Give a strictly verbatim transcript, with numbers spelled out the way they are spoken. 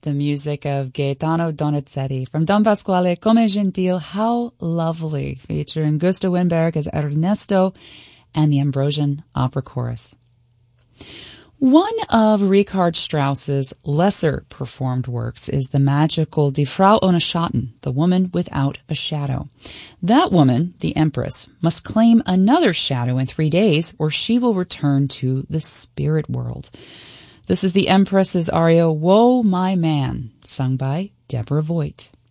the music of Gaetano Donizetti from Don Pasquale, Come Gentil, How Lovely, featuring Gustav Winberg as Ernesto and the Ambrosian Opera Chorus. One of Richard Strauss's lesser performed works is the magical Die Frau ohne Schatten, the woman without a shadow. That woman, the Empress, must claim another shadow in three days or she will return to the spirit world. This is the Empress's aria, Woe My Man, sung by Deborah Voigt.